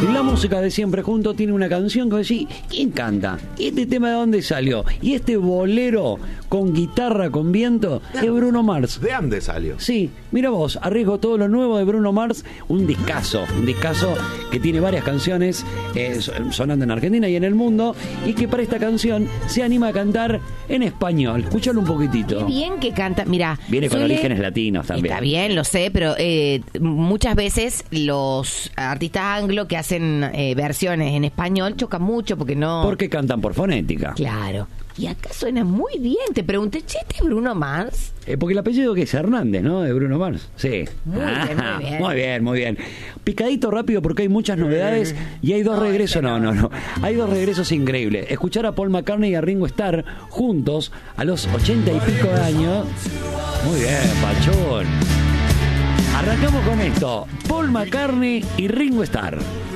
La música de Siempre Juntos tiene una canción que decís, ¿quién canta? ¿Y este tema de dónde salió? Y este bolero con guitarra, con viento, es Bruno Mars. ¿De dónde salió? Sí, mira vos, arriesgo todo lo nuevo de Bruno Mars, un discazo que tiene varias canciones sonando en Argentina y en el mundo, y que para esta canción se anima a cantar en español. Escúchalo un poquitito. Qué bien que canta, mira. Viene con orígenes latinos también. Está bien, lo sé, pero muchas veces los artistas anglo que hacen versiones en español chocan mucho porque no... Porque cantan por fonética. Claro. Y acá suena muy bien. Te pregunté, che, ¿este es Bruno Mars? Porque el apellido que es Hernández, ¿no? De Bruno Mars. Sí. Muy bien, muy bien. Muy bien, muy bien. Picadito rápido porque hay muchas novedades y hay dos regresos. No. Hay dos regresos increíbles. Escuchar a Paul McCartney y a Ringo Starr juntos a los 80 y pico de años. Muy bien, Pachón. Arrancamos con esto. Paul McCartney y Ringo Starr.